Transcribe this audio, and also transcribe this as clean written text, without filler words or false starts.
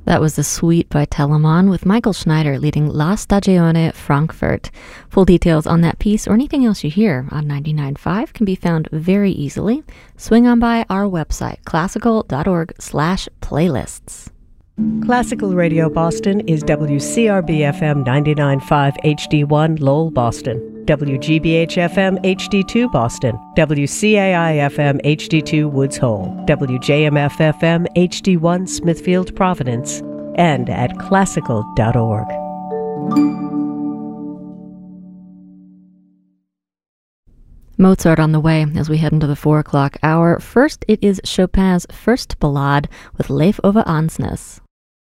That was The Suite by Telemann with Michael Schneider leading La Stagione Frankfurt. Full details on that piece or anything else you hear on 99.5 can be found very easily. Swing on by our website, classical.org/playlists. Classical Radio Boston is WCRB-FM 99.5 HD1 Lowell, Boston, WGBH-FM HD2 Boston, WCAI-FM HD2 Woods Hole, WJMF-FM HD1 Smithfield, Providence, and at classical.org. Mozart on the way as we head into the 4 o'clock hour. First, it is Chopin's First Ballade with Leif Ove Ansnes.